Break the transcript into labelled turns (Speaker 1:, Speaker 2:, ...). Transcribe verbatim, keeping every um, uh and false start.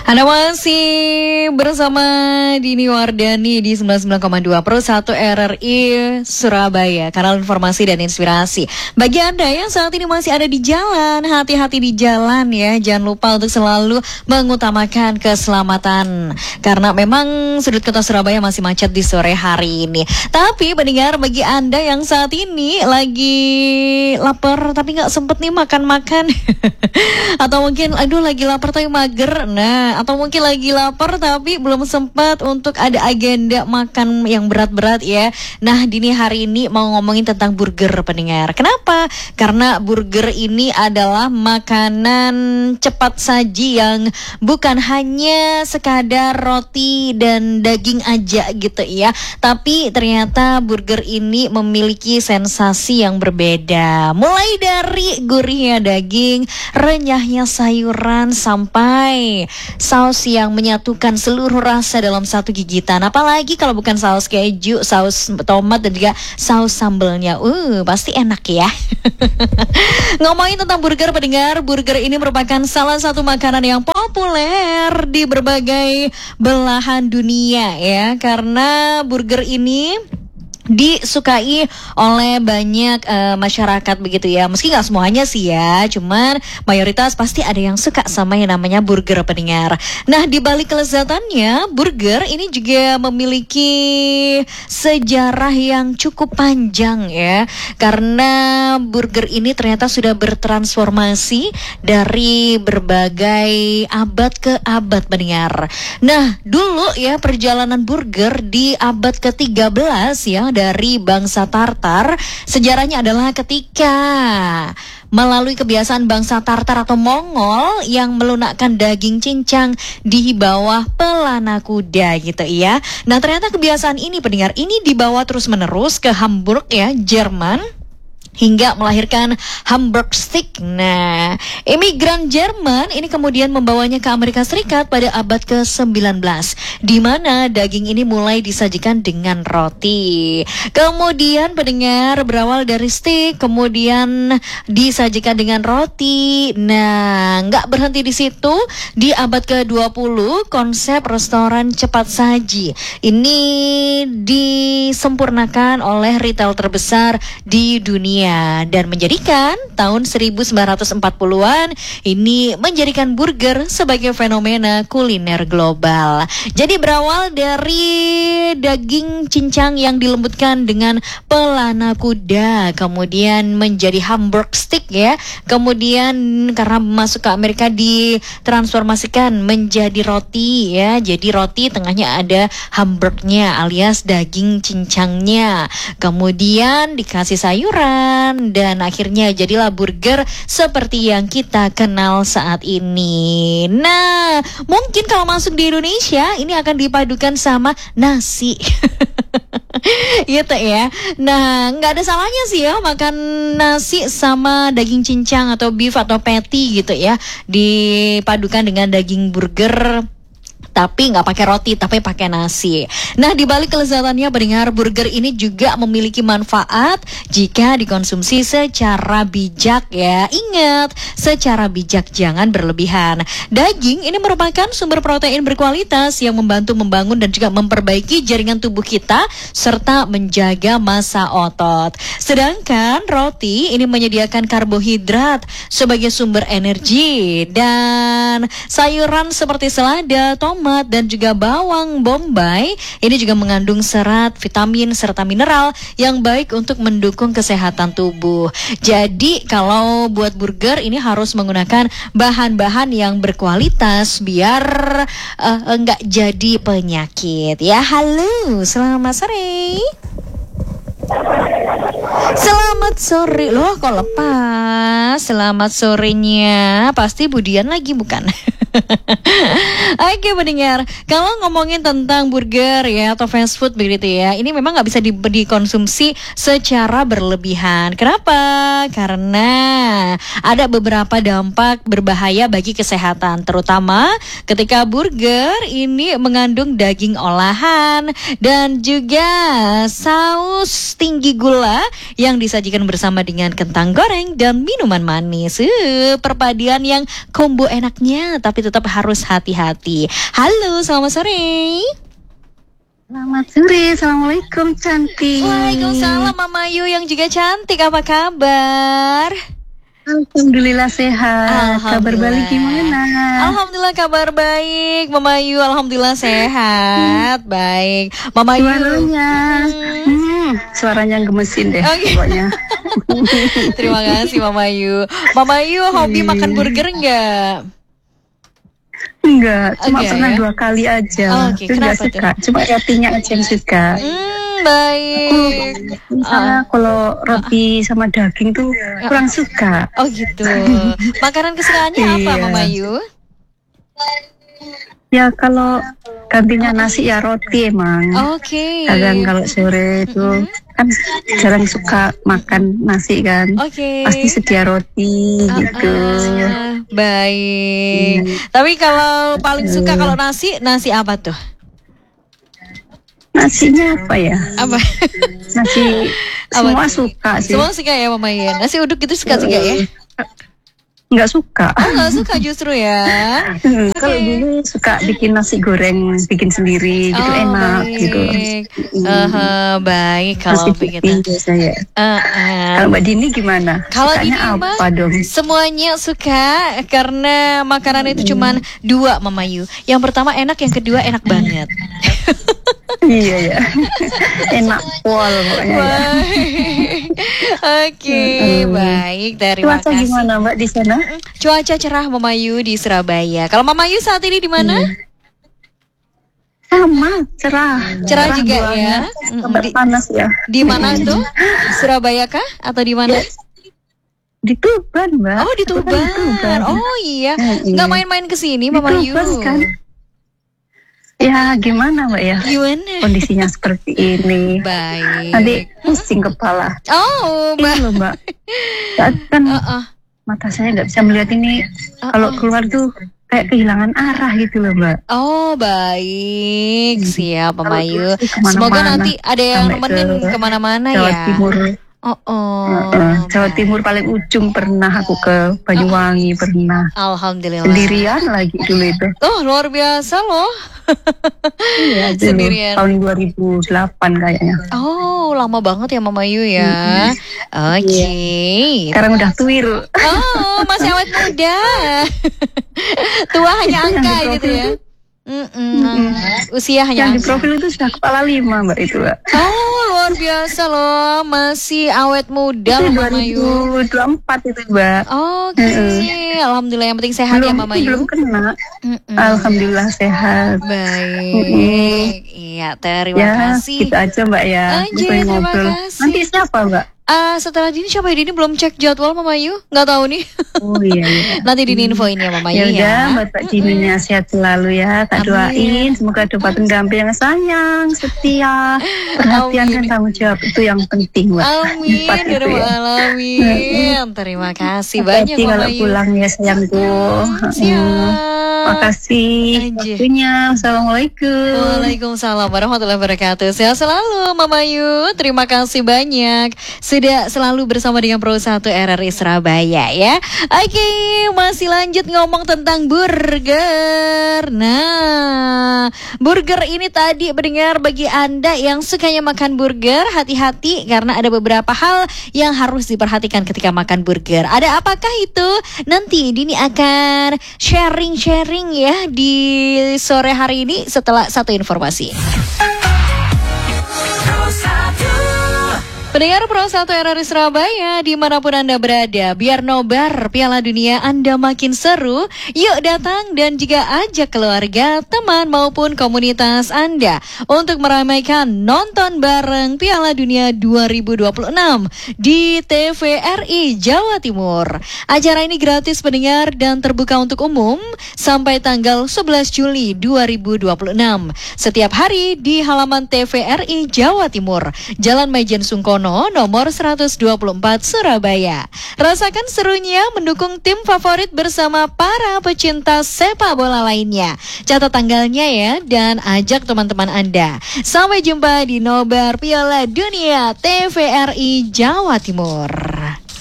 Speaker 1: Anda masih bersama Dini Wardani di sembilan puluh sembilan koma dua Pro satu R R I Surabaya, kanal informasi dan inspirasi. Bagi Anda yang saat ini masih ada di jalan, hati-hati di jalan ya. Jangan lupa untuk selalu mengutamakan keselamatan, karena memang sudut kota Surabaya masih macet di sore hari ini. Tapi pendengar, bagi Anda yang saat ini lagi lapar tapi gak sempet nih makan-makan atau mungkin aduh lagi lapar tapi mager, nah atau mungkin lagi lapar tapi belum sempat untuk ada agenda makan yang berat-berat ya. Nah, Dini hari ini mau ngomongin tentang burger, pendengar. Kenapa? Karena burger ini adalah makanan cepat saji yang bukan hanya sekadar roti dan daging aja gitu ya, tapi ternyata burger ini memiliki sensasi yang berbeda. Mulai dari gurihnya daging, renyahnya sayuran, sampai saus yang menyatukan seluruh rasa dalam satu gigitan. Apalagi kalau bukan saus keju, saus tomat dan juga saus sambelnya. Uh, pasti enak ya. Ngomongin tentang burger, pendengar, burger ini merupakan salah satu makanan yang populer di berbagai belahan dunia ya. Karena burger ini disukai oleh banyak uh, masyarakat begitu ya. Meski gak semuanya sih ya, cuman mayoritas pasti ada yang suka sama yang namanya burger, pendengar. Nah, di balik kelezatannya, burger ini juga memiliki sejarah yang cukup panjang ya. Karena burger ini ternyata sudah bertransformasi dari berbagai abad ke abad, pendengar. Nah, dulu ya perjalanan burger di abad ke tiga belas ya, dari bangsa Tartar. Sejarahnya adalah ketika melalui kebiasaan bangsa Tartar atau Mongol yang melunakkan daging cincang di bawah pelana kuda gitu ya. Nah, ternyata kebiasaan ini, pendengar, ini dibawa terus menerus ke Hamburg ya, Jerman, hingga melahirkan Hamburg Steak. Nah, imigran Jerman ini kemudian membawanya ke Amerika Serikat pada abad ke sembilan belas, di mana daging ini mulai disajikan dengan roti. Kemudian, pendengar, berawal dari steak, kemudian disajikan dengan roti. Nah, nggak berhenti di situ. Di abad ke dua puluh, konsep restoran cepat saji ini disempurnakan oleh retail terbesar di dunia, dan menjadikan tahun seribu sembilan ratus empat puluhan ini menjadikan burger sebagai fenomena kuliner global. Jadi berawal dari daging cincang yang dilembutkan dengan pelana kuda, kemudian menjadi Hamburg Steak ya. Kemudian karena masuk ke Amerika ditransformasikan menjadi roti ya. Jadi roti tengahnya ada Hamburgnya alias daging cincangnya. Kemudian dikasih sayuran, dan akhirnya jadilah burger seperti yang kita kenal saat ini. Nah, mungkin kalau masuk di Indonesia ini akan dipadukan sama nasi. Gitu ya. Nah, nggak ada salahnya sih ya makan nasi sama daging cincang atau beef atau patty gitu ya, dipadukan dengan daging burger, tapi nggak pakai roti, tapi pakai nasi. Nah, di balik kelezatannya, pendengar, burger ini juga memiliki manfaat jika dikonsumsi secara bijak ya. Ingat, secara bijak, jangan berlebihan. Daging ini merupakan sumber protein berkualitas yang membantu membangun dan juga memperbaiki jaringan tubuh kita serta menjaga massa otot. Sedangkan roti ini menyediakan karbohidrat sebagai sumber energi, dan sayuran seperti selada, tomat, dan juga bawang bombay ini juga mengandung serat, vitamin, serta mineral yang baik untuk mendukung kesehatan tubuh. Jadi kalau buat burger ini harus menggunakan bahan-bahan yang berkualitas biar uh, enggak jadi penyakit ya. Halo, selamat sore. Selamat sore. Loh, kok lepas? Selamat sorenya. Pasti Budian lagi bukan? Oke, pendengar, kalau ngomongin tentang burger ya atau fast food begitu ya, ini memang nggak bisa di, dikonsumsi secara berlebihan. Kenapa? Karena ada beberapa dampak berbahaya bagi kesehatan, terutama ketika burger ini mengandung daging olahan dan juga saus tinggi gula yang disajikan bersama dengan kentang goreng dan minuman manis. Uh, perpaduan yang combo enaknya, tapi tapi tetap harus hati-hati. Halo, selamat sore.
Speaker 2: Selamat sore, assalamualaikum cantik.
Speaker 1: Waalaikumsalam Mama Yu yang juga cantik. Apa kabar?
Speaker 2: Alhamdulillah sehat. Kabar balik gimana?
Speaker 1: Alhamdulillah kabar baik Mama Yu. Alhamdulillah sehat. Baik Mama Yu.
Speaker 2: Suaranya hmm. Hmm, Suaranya gemesin deh okay. Pokoknya.
Speaker 1: Terima kasih Mama Yu. Mama Yu hobi makan burger enggak?
Speaker 2: Enggak, cuma
Speaker 1: okay,
Speaker 2: pernah
Speaker 1: ya?
Speaker 2: dua kali aja.
Speaker 1: Oh, okay.
Speaker 2: Itu enggak suka, tuh? Cuma rotinya aja yang suka.
Speaker 1: Hmm, baik.
Speaker 2: Aku, misalnya uh, kalau roti uh, sama daging tuh uh, kurang suka.
Speaker 1: Oh gitu. Makanan kesukaannya apa Mama Yu?
Speaker 2: Ya kalau gantinya nasi ya roti emang.
Speaker 1: Oke. Okay.
Speaker 2: Kadang kalau sore itu mm-hmm. kan jarang suka makan nasi kan.
Speaker 1: Oke. Okay.
Speaker 2: Pasti sedia roti uh, gitu.
Speaker 1: Uh, baik. Hmm. Tapi kalau paling suka kalau nasi, nasi apa tuh?
Speaker 2: Nasinya apa ya?
Speaker 1: Apa?
Speaker 2: Nasi semua apa? Suka sih.
Speaker 1: Semua suka ya Mama ya. Nasi uduk itu suka juga ya?
Speaker 2: Nggak suka.
Speaker 1: Oh nggak suka justru ya.
Speaker 2: hmm, okay. Kalau dulu suka bikin nasi goreng, bikin sendiri gitu oh, enak
Speaker 1: baik.
Speaker 2: gitu.
Speaker 1: Uh, baik kalau begitu.
Speaker 2: Saya. Uh, uh. Kalau Mbak Dini gimana?
Speaker 1: Kalau Dini
Speaker 2: apa dong?
Speaker 1: Semuanya suka karena makanan itu cuman hmm. dua Mama Yu. Yang pertama enak, yang kedua enak banget.
Speaker 2: Iya ya, enak pol pokoknya.
Speaker 1: Oke, okay, hmm. baik. Terima
Speaker 2: Cuaca
Speaker 1: kasih.
Speaker 2: Gimana Mbak di sana?
Speaker 1: Cuaca cerah Mama Yu di Surabaya. Kalau Mama Yu saat ini di mana? Hmm.
Speaker 2: Sama, cerah.
Speaker 1: Cerah, cerah juga ya.
Speaker 2: Di, panas ya.
Speaker 1: Di mana tuh? Surabaya kah? Atau di mana?
Speaker 2: Yes. Di Tuban Mbak.
Speaker 1: Oh di Tuban. Di Tuban. Oh iya. Nggak main-main ke sini Mama Yu?
Speaker 2: Kan? Ya gimana Mbak ya?
Speaker 1: Gimana?
Speaker 2: Kondisinya seperti ini.
Speaker 1: Baik.
Speaker 2: Nanti pusing kepala.
Speaker 1: Oh Mbak.
Speaker 2: Ini loh Mbak. Saat kan uh -uh. mata saya nggak bisa melihat ini. Uh -uh. Kalau keluar tuh kayak kehilangan arah gitu loh Mbak.
Speaker 1: Oh baik. Siap Mama Yu. Semoga nanti ada yang nemenin ke kemana-mana ya.
Speaker 2: Jawa Timur.
Speaker 1: Oh, oh.
Speaker 2: Uh, uh, Jawa Timur paling ujung pernah aku ke Banyuwangi uh, pernah.
Speaker 1: Alhamdulillah.
Speaker 2: Sendirian lagi dulu itu.
Speaker 1: Oh luar biasa loh.
Speaker 2: Iya, sendirian. Tahun dua ribu delapan kayaknya.
Speaker 1: Oh lama banget ya Mama Yu ya. Mm-hmm. Oke. Okay.
Speaker 2: Sekarang udah tuir.
Speaker 1: Oh masih awet muda. Tua hanya angka gitu ya. Mm -mm. Mm-mm. Usia hanya
Speaker 2: yang angka. Di profil itu sudah kepala lima Mbak itu Mbak.
Speaker 1: Oh luar biasa loh, masih awet muda loh Mama Yu.
Speaker 2: dua ribu dua puluh empat itu Mbak.
Speaker 1: Oke, okay. Alhamdulillah yang penting sehat
Speaker 2: belum,
Speaker 1: ya Mama Yu.
Speaker 2: Belum kena. Mm-mm. Alhamdulillah sehat.
Speaker 1: Baik, iya terima
Speaker 2: ya,
Speaker 1: kasih.
Speaker 2: Gitu aja Mbak ya.
Speaker 1: Aja, terima kasih.
Speaker 2: Nanti siapa Mbak?
Speaker 1: Uh, setelah Dini siapa ya? Dini belum cek jadwal Mama Yu, nggak tahu nih.
Speaker 2: Oh iya, iya.
Speaker 1: Nanti Dini infoin ya Mama Yu ya.
Speaker 2: Ya udah, Mbak Dininya sehat selalu ya. Tak doain semoga dapat pendamping yang sayang, setia, perhatian dan tanggung jawab itu yang penting Mbak.
Speaker 1: Amin. Alamin. Terima kasih banyak Mama Yu.
Speaker 2: Kalau pulang ya sayangku.
Speaker 1: Siap.
Speaker 2: Makasih waktunya. Assalamualaikum.
Speaker 1: Waalaikumsalam warahmatullahi wabarakatuh. Sehat selalu Mama Yu. Terima kasih banyak sudah selalu bersama dengan Pro satu R R I Surabaya ya. Oke, masih lanjut ngomong tentang burger. Nah, burger ini tadi mendengar bagi Anda yang sukanya makan burger, hati-hati karena ada beberapa hal yang harus diperhatikan ketika makan burger. Ada apakah itu? Nanti Dini akan sharing-sharing ya di sore hari ini setelah satu informasi. Pendengar Pro satu R R I Surabaya, dimanapun Anda berada, biar nobar Piala Dunia Anda makin seru, yuk datang dan juga ajak keluarga, teman maupun komunitas Anda untuk meramaikan nonton bareng Piala Dunia dua ribu dua puluh enam di T V R I Jawa Timur. Acara ini gratis pendengar dan terbuka untuk umum sampai tanggal sebelas Juli dua ribu dua puluh enam. Setiap hari di halaman T V R I Jawa Timur, Jalan Majen Sungkono, nomor seratus dua puluh empat Surabaya. Rasakan serunya mendukung tim favorit bersama para pecinta sepak bola lainnya. Catat tanggalnya ya dan ajak teman-teman Anda. Sampai jumpa di nobar Piala Dunia T V R I Jawa Timur.